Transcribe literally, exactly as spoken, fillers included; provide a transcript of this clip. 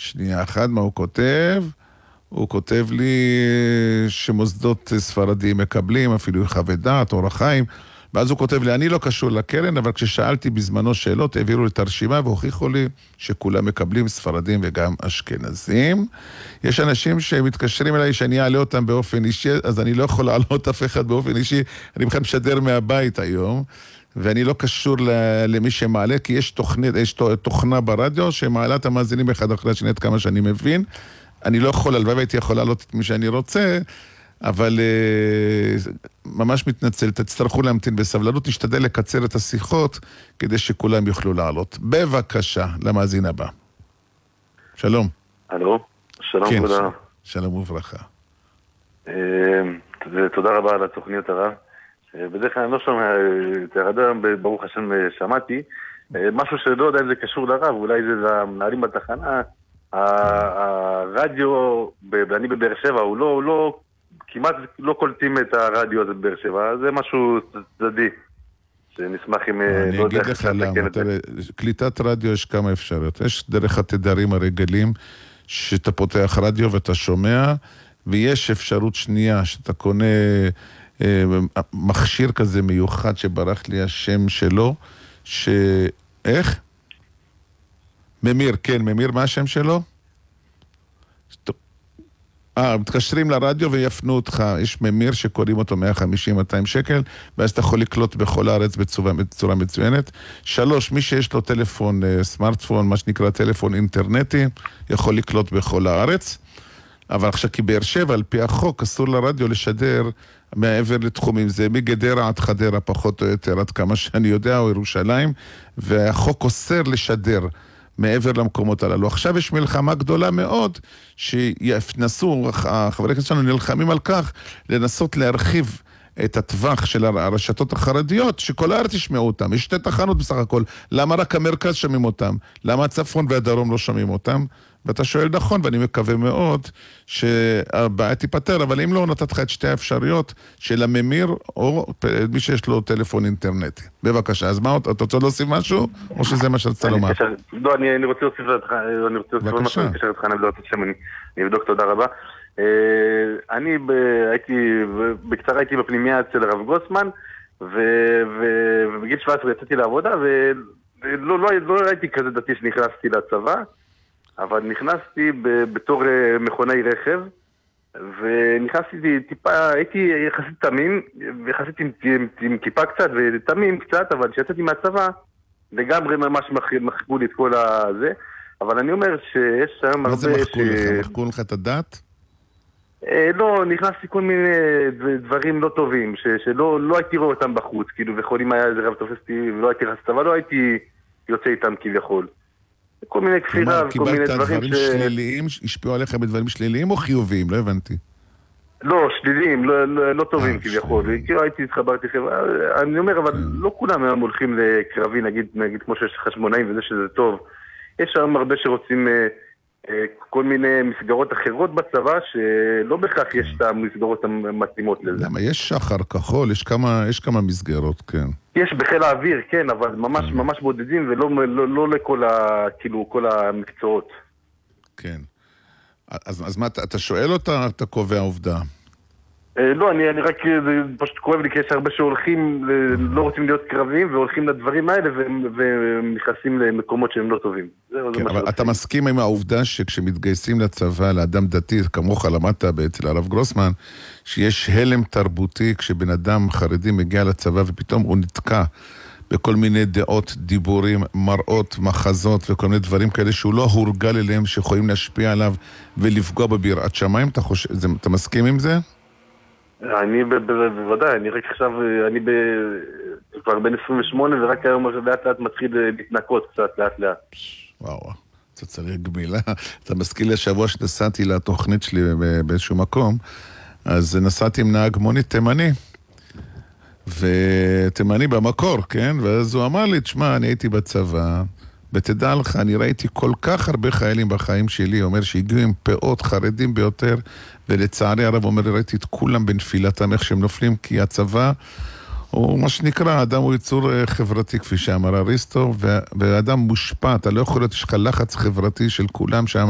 שנייה אחת, מה הוא כותב? הוא כותב לי שמוסדות ספרדיים מקבלים, אפילו חוות דעת, אורח חיים, ואז הוא כותב לי, אני לא קשור לקרן, אבל כששאלתי בזמנו שאלות, העבירו את הרשימה והוכיחו לי שכולם מקבלים ספרדים וגם אשכנזים. יש אנשים שמתקשרים אליי שאני אעלה אותם באופן אישי, אז אני לא יכול לעלות אף אחד באופן אישי, אני בכלל משדר מהבית היום, ואני לא קשור למי שמעלה, כי יש תוכנית, יש תוכנה ברדיו שמעלה את המאזינים אחד אחרי השני, עד כמה שאני מבין. אני לא יכול, הלוואי והייתי יכול לעלות את מי שאני רוצה, אבל ממש מתנצל, תצטרכו להמתין בסבלנות, נשתדל לקצר את השיחות, כדי שכולם יוכלו לעלות. בבקשה, למאזין הבא. שלום. הלו, שלום כן, תודה. שלום וברכה. תודה רבה על התוכניות הרב. בדרך כלל אני לא שומע את הרדיו, ברוך השם שמעתי. משהו שלא יודע אם זה קשור לרב, אולי זה למנהלים בתחנה. הרדיו, אני בבאר שבע, הוא לא, לא, כמעט לא קולטים את הרדיו הזה בבאר שבע, זה משהו צדדי, שנשמח אם... אני אגיד לך למה, קליטת רדיו יש כמה אפשרויות, יש דרך התדרים הרגילים, שאתה פותח רדיו ואתה שומע, ויש אפשרות שנייה, שאתה קונה מכשיר כזה מיוחד, שברח לי השם שלו, ש... איך? ממיר, כן, ממיר, מה השם שלו? אה, מתקשרים לרדיו ויפנו אותך, יש ממיר שקוראים אותו מאה חמישים עד מאתיים שקל, ואז אתה יכול לקלוט בכל הארץ בצורה, בצורה מצוינת. שלוש, מי שיש לו טלפון, סמארטפון, מה שנקרא טלפון אינטרנטי, יכול לקלוט בכל הארץ, אבל עכשיו כי באר שבע, על פי החוק, אסור לרדיו לשדר מעבר לתחומים, זה מגדרה עד חדרה, פחות או יותר, עד כמה שאני יודע, או ירושלים, והחוק אוסר לשדר מעבר למקומות הללו. עכשיו יש מלחמה גדולה מאוד, שיפנסו, החברי הכנסת שלנו נלחמים על כך, לנסות להרחיב את הטווח של הרשתות החרדיות, שכל הארץ ישמעו אותם. יש שתי תחנות בסך הכל. למה רק המרכז שומעים אותם? למה הצפון והדרום לא שומעים אותם? ואתה שואל נכון, ואני מקווה מאוד שהבעיה תיפטר, אבל אם לא, נתת לך את שתי האפשרויות של הממיר, או מי שיש לו טלפון אינטרנטי. בבקשה, אז מה, אתה רוצה להוסיף משהו, או שזה מה שרצה לומר? לא, אני רוצה להוסיף לך, אני רוצה להוסיף משהו, אני קשר אותך, אני אבדוק את השם, אני אבדוק, תודה רבה. אני הייתי, בקצרה הייתי בפנימיה אצל הרב גוסמן, ובגיל שבע עשרה יצאתי לעבודה, ולא הייתי כזה דתי שנכנסתי לצבא, אבל נכנסתי בתור מכונאי רכב, ונכנסתי טיפה, הייתי יחסית תמים, ויחסית עם, עם, עם כיפה קצת, ותמים קצת, אבל כשיצאתי מהצבא, לגמרי ממש מחקו לי את כל הזה, אבל אני אומר שיש שם הרבה... מה זה מחקו לך? מחקו לך את הדת? לא, נכנסתי כל מיני דברים לא טובים, שלא לא הייתי רואה אותם בחוץ, כאילו, וכל אם היה איזה רב תופסתי, ולא הייתי רצת, אבל לא הייתי יוצא איתם כביכול. כל מיני כפירה וכל מיני דברים ש... קיבלת דברים שליליים, השפיעו עליך בדברים שליליים או חיוביים? לא הבנתי. לא, שליליים, לא, לא, לא טובים כביכול. כאילו הייתי התחברתי חברה, אני אומר, אבל לא כולם הם הולכים לקרבי, נגיד, נגיד כמו שיש חשמונאים וזה שזה טוב. יש שם הרבה שרוצים כל מיני מסגרות אחרות בצבא, שלא בכך יש את המסגרות המתאימות לזה. למה? יש שחר כחול, יש כמה, יש כמה מסגרות, כן. יש בחיל האוויר, כן, אבל ממש, ממש בודדים, ולא לא, לא לכל ה, כאילו, כל המקצועות. כן. אז, אז מה, אתה שואל אותה, אתה קובע עובדה? לא, אני, אני רק, זה פשוט כואב לי, כי יש הרבה שהולכים, לא רוצים להיות קרביים, והולכים לדברים האלה, ונכנסים למקומות שהם לא טובים. כן, אבל אתה מסכים עם העובדה שכשמתגייסים לצבא, לאדם דתי, כמוך למדת אצל הרב גרוסמן, שיש הלם תרבותי, כשבן אדם חרדי מגיע לצבא, ופתאום הוא נתקע בכל מיני דעות, דיבורים, מראות, מחזות, וכל מיני דברים כאלה, שהוא לא הורגל אליהם, שיכולים להשפיע עליו, ולפגוע בביראת שמיים. אתה חושב, אתה מסכים עם זה? אני בוודאי, אני רק עכשיו, אני כבר בן עשרים ושמונה, ורק היום לאט לאט מתחיל להתנקות קצת לאט לאט. וואו, אתה צריך גמילה. אתה מזכיר לשבוע שנסעתי לתוכנית שלי באיזשהו מקום, אז נסעתי עם נהג מונית תימני, ותימני במקור, כן? ואז הוא אמר לי, תשמע, אני הייתי בצבא, ותדע לך, אני ראיתי כל כך הרבה חיילים בחיים שלי, אומר שהגיעו עם פאות חרדים ביותר, ולצערי הרב אומר, ראיתי את כולם בנפילתם, איך שהם נופלים, כי הצבא הוא מה שנקרא, אדם הוא יצור חברתי, כפי שאמר אריסטו, והאדם מושפע, אתה לא יכול להיות, יש לך לחץ חברתי של כולם שם,